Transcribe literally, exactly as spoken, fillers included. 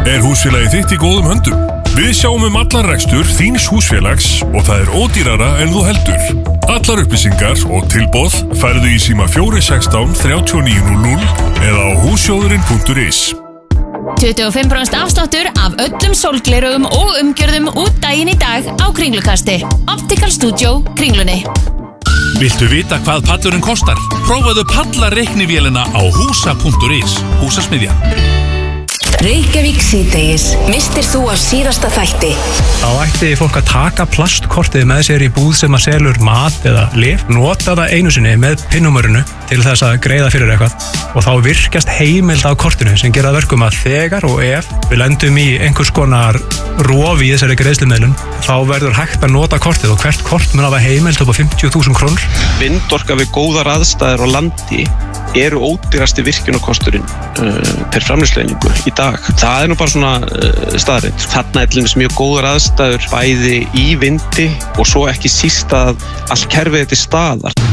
Er húsfélagið þitt í góðum höndum? Við sjáum um allan rekstur þíns húsfélags og það er ódýrara en þú heldur. Allar upplýsingar og tilboð færðu í síma fjögur sextán þrjátíu og níu núll núll eða á hússjóðurinn punktur is. tuttugu og fimm prósent afsláttur af öllum sólglerugum og umgjörðum út daginn í dag á Kringlukasti. Optical Studio, Kringlunni. Viltu vita hvað pallurinn kostar? Prófaðu pallarreiknivélina á húsa punktur is. Húsasmiðjan. Reykjavík síðdegis. Mistir þú af síðasta þætti? Þá ætti fólk að taka plastkortið með sér í búð sem að selur mat eða lyf, nota það einu sinni með pinnúmerinu til þess að greiða fyrir eitthvað og þá virkjast heimild á kortinu sem gera verkum að þegar og ef við lendum í einhvers konar rofi í þessari greiðslumiðlun þá verður hægt að nota kortið og hvert kort mun hafa heimild upp á fimmtíu þúsund krónur. Vindorka við góðar aðstæður á landi eru ódýrasti virkjunarkosturinn uh, per framleiðslueiningu í dag. Það er nú bara svona uh, staðreynd. Þarna er til dæmis mjög góðar aðstæður bæði í vindi og svo ekki síst að allt kerfið er til staðar.